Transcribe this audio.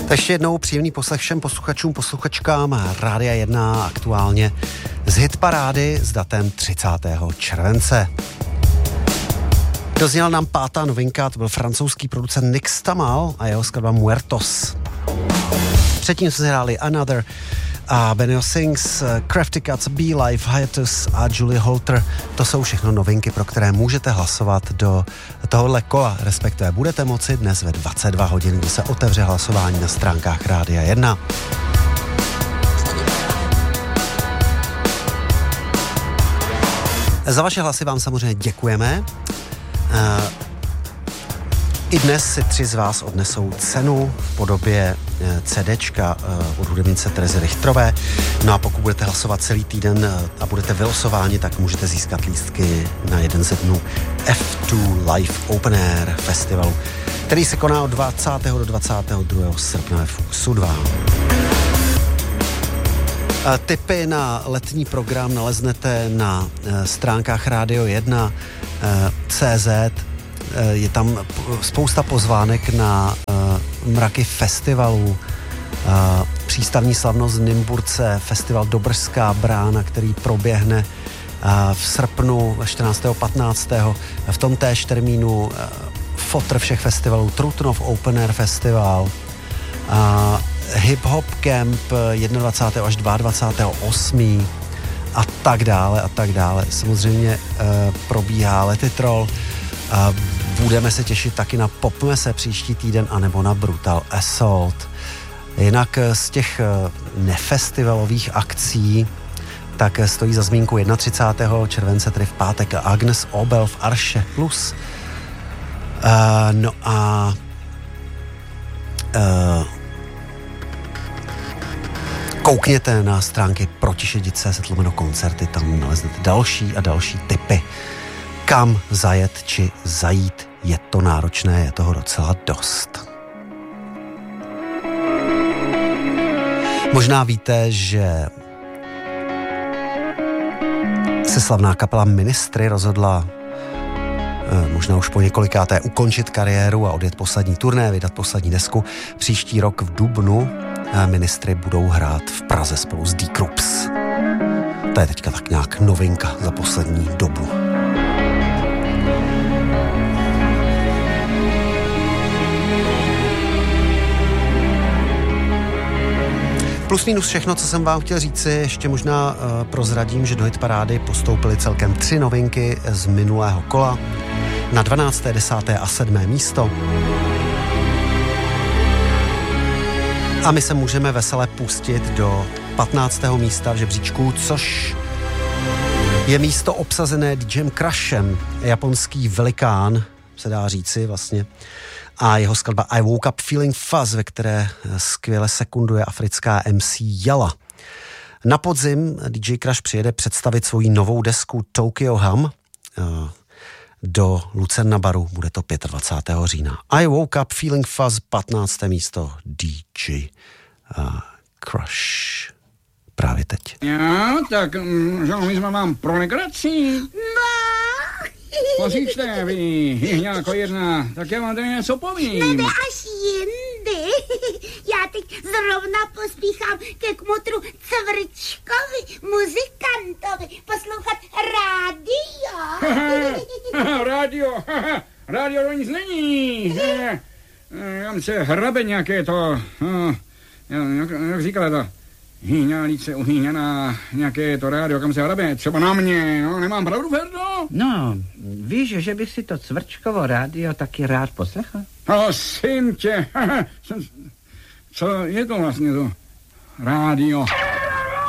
ještě jednou příjemný poslech všem posluchačům, posluchačkám Rádia 1 aktuálně z hitparády s datem 30. července. Dozněla nám pátá novinka, to byl francouzský producent Nick Stamal a jeho skladba Muertos. Předtím jsme hráli Another a Benio Sings, Crafty Cuts, Be Life, Hiatus a Julie Holter. To jsou všechno novinky, pro které můžete hlasovat do tohohle kola, respektive budete moci dnes ve 22 hodin, kdy se otevře hlasování na stránkách Rádia 1. Za vaše hlasy vám samozřejmě děkujeme. I dnes si 3 z vás odnesou cenu v podobě CDčka od hudebnice Terezy Richterové. No a pokud budete hlasovat celý týden a budete vylosováni, tak můžete získat lístky na jeden ze dnů F2 Live Open Air festivalu, který se koná od 20. do 22. srpna ve Fuxu 2. Tipy na letní program naleznete na stránkách Radio 1 CZ. Je tam spousta pozvánek na mraky festivalů. Přístavní slavnost v Nymburce, festival Dobrská brána, který proběhne v srpnu 14. 15. V tom též termínu fotr všech festivalů, Trutnov Open Air Festival, Hip Hop Camp 21. až 22. 8. a tak dále. Samozřejmě probíhá Letitrol. Budeme se těšit taky na Popmese příští týden anebo na Brutal Assault. Jinak z těch nefestivalových akcí tak stojí za zmínku 31. července, tedy v pátek, Agnes Obel v Arše Plus. Koukněte na stránky protišedit.cz/koncerty, tam naleznete další a další tipy, kam zajet či zajít. Je to náročné, je toho docela dost. Možná víte, že se slavná kapela Ministry rozhodla možná už po několikáté ukončit kariéru a odjet poslední turné, vydat poslední desku. Příští rok v dubnu Ministry budou hrát v Praze spolu s D-Krups. To je teďka tak nějak novinka za poslední dobu. Plus minus všechno, co jsem vám chtěl říci, ještě možná prozradím, že do hitparády postoupily celkem 3 novinky z minulého kola na 12., 10. a 7. místo. A my se můžeme vesele pustit do 15. místa v žebříčku, což je místo obsazené DJem Crushem, japonský velikán, se dá říci vlastně, a jeho skladba I Woke Up Feeling Fuzz, ve které skvěle sekunduje africká MC Yala. Na podzim DJ Crush přijede představit svoji novou desku Tokyo Hum do Lucerna baru, bude to 25. října. I Woke Up Feeling Fuzz, 15. místo DJ Crush. Právě teď. Jo, tak my jsme vám pro legraci. Posíčte, vy, jihňáko jedna, tak já vám tady něco povím. Ne, až jindy. Já teď zrovna pospíchám ke kmotru Cvrčkovi, muzikantovi, poslouchat rádio. Rádio to nic není. Tam se hrabe nějaké to, jak říkala to, hýňálíce uhýňaná, nějaké to rádio, kam se hrabe, třeba na mě, no, nemám pravdu, Ferdo? No, víš, že bych si to Cvrčkovo rádio taky rád poslechl? Prosím tě, co je to vlastně to rádio?